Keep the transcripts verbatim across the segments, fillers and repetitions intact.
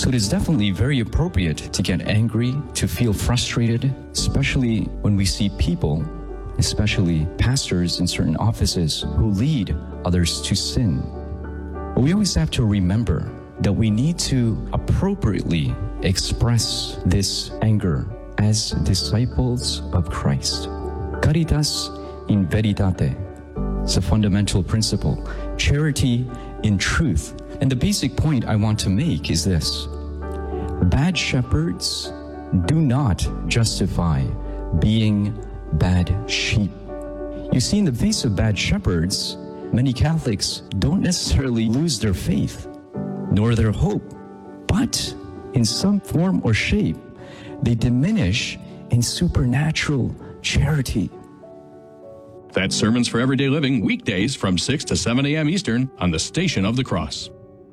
So it is definitely very appropriate to get angry, to feel frustrated, especially when we see people, especially pastors in certain offices, who lead others to sin. But we always have to remember that we need to appropriately express this anger as disciples of Christ. Caritas in veritate. It's a fundamental principle. Charity in truth. And the basic point I want to make is this. Bad shepherds do not justify being bad sheep. You see, in the face of bad shepherds, many Catholics don't necessarily lose their faith, nor their hope, but in some form or shape, they diminish in supernatural charity. That's Sermons for Everyday Living, weekdays from six to seven a.m. Eastern on the Station of the Cross.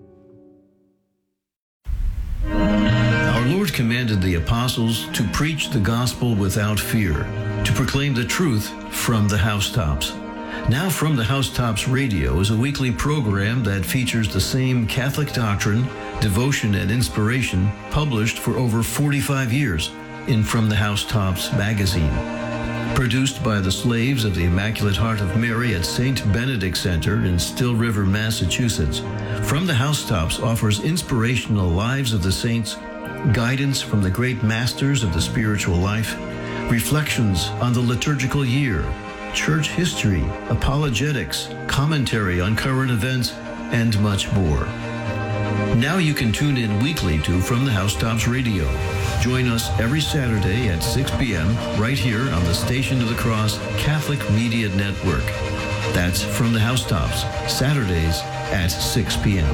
Our Lord commanded the apostles to preach the gospel without fear, to proclaim the truth from the housetops. Now From the Housetops Radio is a weekly program that features the same Catholic doctrine, devotion, and inspiration published for over forty-five years in From the Housetops magazine. Produced by the slaves of the Immaculate Heart of Mary at Saint Benedict Center in Still River, Massachusetts, From the Housetops offers inspirational lives of the saints, guidance from the great masters of the spiritual life, reflections on the liturgical year, church history, apologetics, commentary on current events, and much more. Now you can tune in weekly to From the Housetops Radio. Join us every Saturday at six p.m. right here on the Station of the Cross Catholic Media Network. That's From the Housetops, Saturdays at six p.m.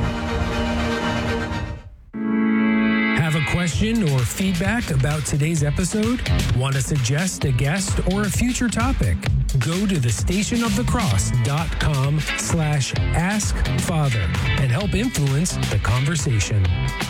Have a question or feedback about today's episode? Want to suggest a guest or a future topic? Go to the stationofthecross.com slash ask father and help influence the conversation.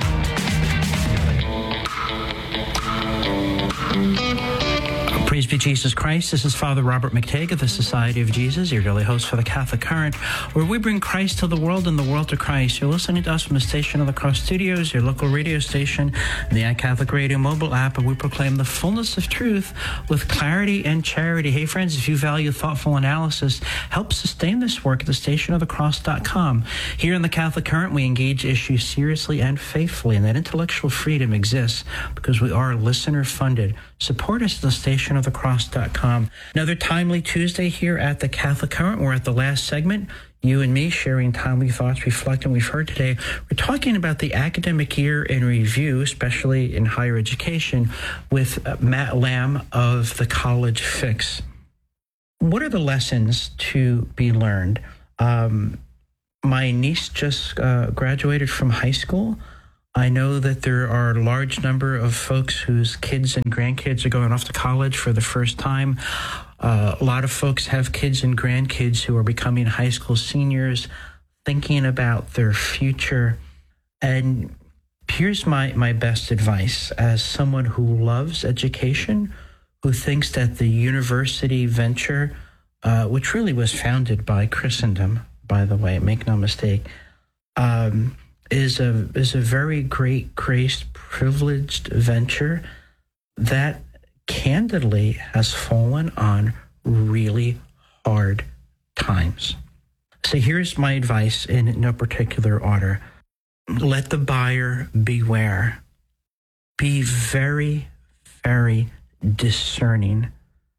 Praise be Jesus Christ. This is Father Robert McTague of the Society of Jesus, your daily host for the Catholic Current, where we bring Christ to the world and the world to Christ. You're listening to us from the Station of the Cross Studios, your local radio station, the iCatholic Radio mobile app, and we proclaim the fullness of truth with clarity and charity. Hey, friends, if you value thoughtful analysis, help sustain this work at the station of the cross dot com. Here in the Catholic Current, we engage issues seriously and faithfully, and that intellectual freedom exists because we are listener-funded. Support us at the station of the cross dot com. Another timely Tuesday here at the Catholic Current. We're at the last segment. You and me sharing timely thoughts, reflecting we've heard today. We're talking about the academic year in review, especially in higher education, with Matt Lamb of the College Fix. What are the lessons to be learned? Um, my niece just uh, graduated from high school. I know that there are a large number of folks whose kids and grandkids are going off to college for the first time. Uh, a lot of folks have kids and grandkids who are becoming high school seniors, thinking about their future. And here's my, my best advice as someone who loves education, who thinks that the university venture, uh, which really was founded by Christendom, by the way, make no mistake, um, is a is a very great, grace, privileged venture that candidly has fallen on really hard times. So here's my advice in no particular order. Let the buyer beware. Be very, very discerning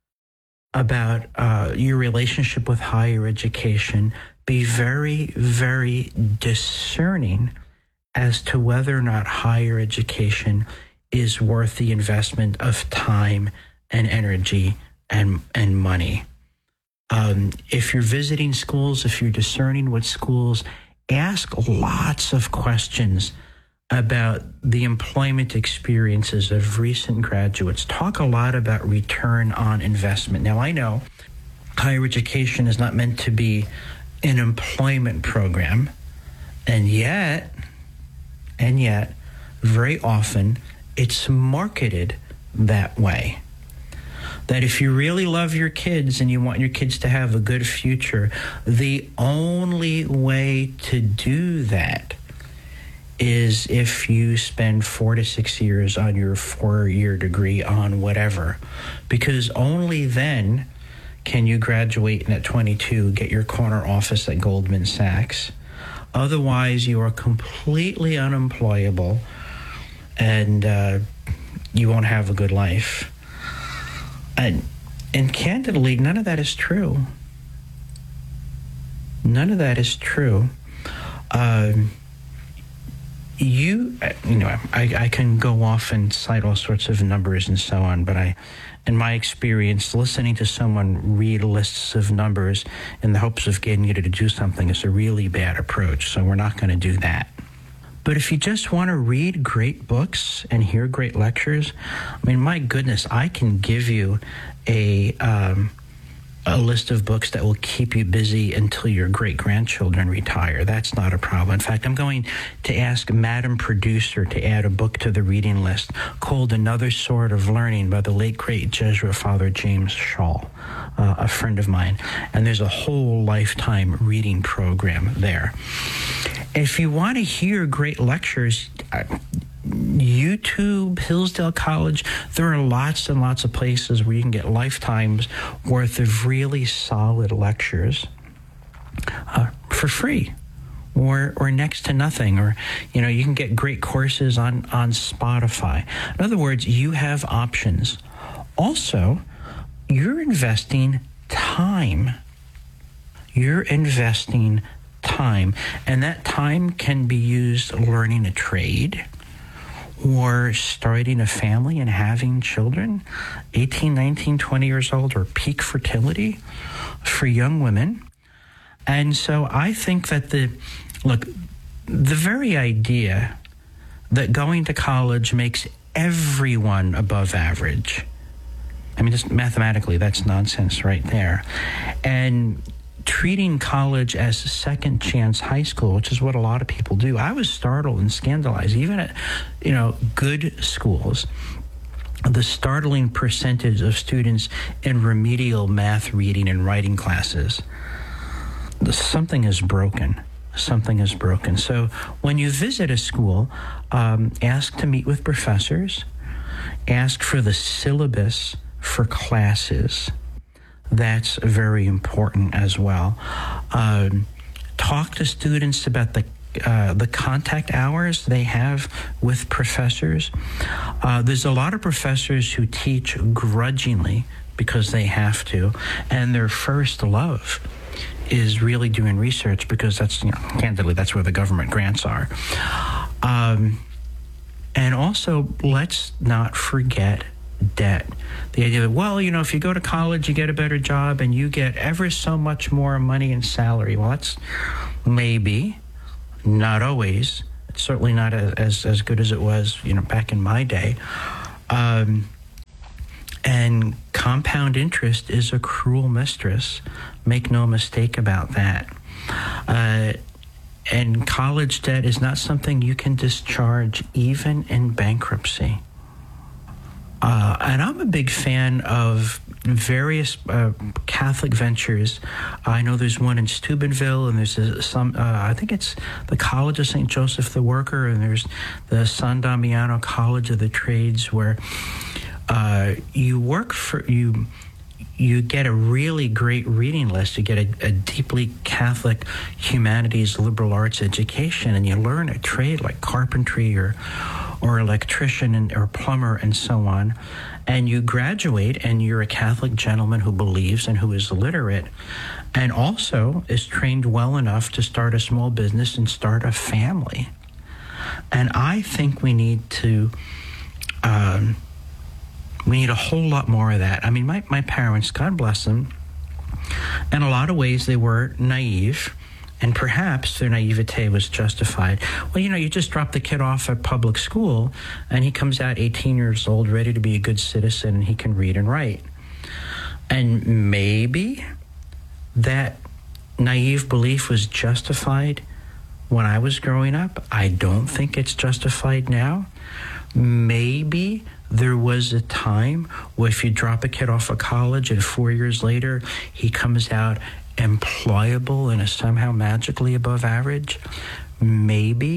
about uh, your relationship with higher education. Be very, very discerning as to whether or not higher education is worth the investment of time and energy and, and money. Um, if you're visiting schools, if you're discerning with schools, ask lots of questions about the employment experiences of recent graduates. Talk a lot about return on investment. Now, I know higher education is not meant to be an employment program, and yet, and yet, very often it's marketed that way. That if you really love your kids and you want your kids to have a good future, the only way to do that is if you spend four to six years on your four-year degree on whatever, because only then can you graduate and at twenty-two get your corner office at Goldman Sachs. Otherwise, you are completely unemployable and uh, you won't have a good life. And, and candidly, none of that is true. None of that is true. Um, you, you know, I, I can go off and cite all sorts of numbers and so on, but I, in my experience, listening to someone read lists of numbers in the hopes of getting you to do something is a really bad approach, so we're not going to do that. But if you just want to read great books and hear great lectures, I mean, my goodness, I can give you a um, a list of books that will keep you busy until your great-grandchildren retire. That's not a problem. In fact, I'm going to ask Madam Producer to add a book to the reading list called Another Sort of Learning by the late, great Jesuit Father James Shaw, uh, a friend of mine. And there's a whole lifetime reading program there. If you want to hear great lectures, uh, YouTube, Hillsdale College, there are lots and lots of places where you can get lifetimes worth of really solid lectures uh, for free or or next to nothing. Or, you know, you can get great courses on, on Spotify. In other words, you have options. Also, you're investing time. You're investing time. And that time can be used learning a trade, or starting a family and having children, eighteen, nineteen, twenty years old, or peak fertility for young women. And so I think that the, look, the very idea that going to college makes everyone above average, I mean, just mathematically, that's nonsense right there. And treating college as a second chance high school, which is what a lot of people do. I was startled and scandalized, even at, you know, good schools, the startling percentage of students in remedial math, reading, and writing classes. Something is broken. Something is broken. So when you visit a school, um, ask to meet with professors, ask for the syllabus for classes. That's very important as well. Um, talk to students about the uh, the contact hours they have with professors. Uh, there's a lot of professors who teach grudgingly because they have to, and their first love is really doing research because that's, you know, candidly, that's where the government grants are. Um, and also, let's not forget debt. The idea that, well, you know, if you go to college, you get a better job and you get ever so much more money and salary. Well, that's maybe, not always. It's certainly not as as good as it was, you know, back in my day. Um, and compound interest is a cruel mistress. Make no mistake about that. Uh, and college debt is not something you can discharge even in bankruptcy. Uh, and I'm a big fan of various uh, Catholic ventures. I know there's one in Steubenville, and there's a, some, uh, I think it's the College of Saint Joseph the Worker, and there's the San Damiano College of the Trades, where uh, you work for, you you get a really great reading list. You get a, a deeply Catholic humanities, liberal arts education, and you learn a trade like carpentry or or electrician and, or plumber and so on, and you graduate and you're a Catholic gentleman who believes and who is literate and also is trained well enough to start a small business and start a family. And I think we need to, um, we need a whole lot more of that. I mean, my, my parents, God bless them, in a lot of ways they were naive, and perhaps their naivete was justified. Well, you know, you just drop the kid off at public school, and he comes out eighteen years old, ready to be a good citizen, and he can read and write. And maybe that naive belief was justified when I was growing up. I don't think it's justified now. Maybe there was a time where if you drop a kid off of college and four years later he comes out employable and is somehow magically above average. Maybe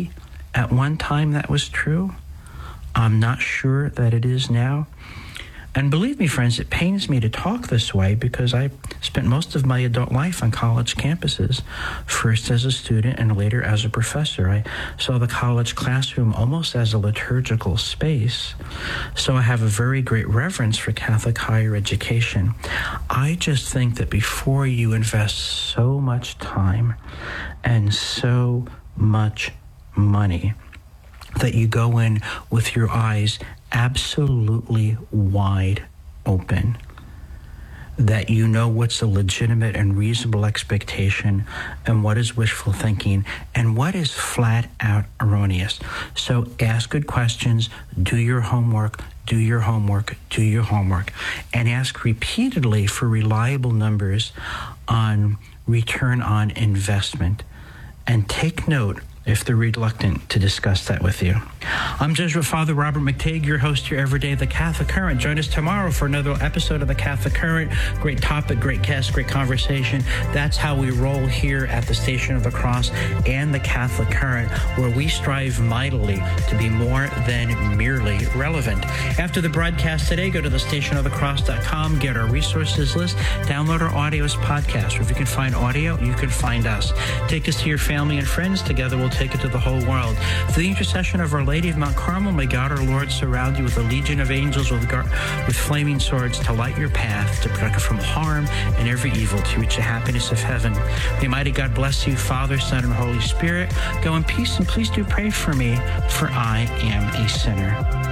At one time that was true. I'm not sure that it is now. And believe me, friends, it pains me to talk this way because I spent most of my adult life on college campuses, first as a student and later as a professor. I saw the college classroom almost as a liturgical space, so I have a very great reverence for Catholic higher education. I just think that before you invest so much time and so much money, that you go in with your eyes absolutely wide open, that you know what's a legitimate and reasonable expectation and what is wishful thinking and what is flat out erroneous. So ask good questions, do your homework, do your homework, do your homework, and ask repeatedly for reliable numbers on return on investment. And take note if they're reluctant to discuss that with you. I'm Jesuit Father Robert McTague, your host here every day, The Catholic Current. Join us tomorrow for another episode of The Catholic Current. Great topic, great guest, great conversation. That's how we roll here at the Station of the Cross and The Catholic Current, where we strive mightily to be more than merely relevant. After the broadcast today, go to the station of the cross dot com, get our resources list, download our audio as podcast. Or if you can find audio, you can find us. Take us to your family and friends. Together we'll take it to the whole world. Through the intercession of Our Lady of Mount Carmel, may God our Lord surround you with a legion of angels with, gar- with flaming swords to light your path, to protect you from harm and every evil, to reach the happiness of heaven. May mighty God bless you, Father, Son, and Holy Spirit. Go in peace, and please do pray for me, for I am a sinner.